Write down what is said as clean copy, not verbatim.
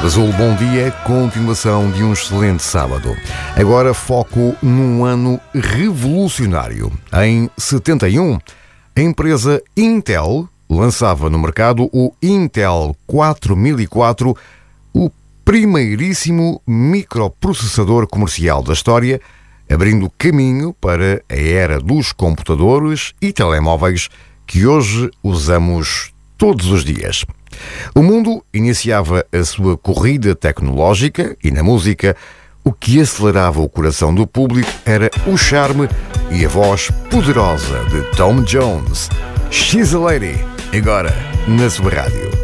Azul, bom dia, continuação de um excelente sábado. Agora foco num ano revolucionário. Em 71, a empresa Intel lançava no mercado o Intel 4004, o primeiríssimo microprocessador comercial da história, abrindo caminho para a era dos computadores e telemóveis que hoje usamos todos os dias. O mundo iniciava a sua corrida tecnológica e na música, o que acelerava o coração do público era o charme e a voz poderosa de Tom Jones. She's a Lady, agora na sua rádio.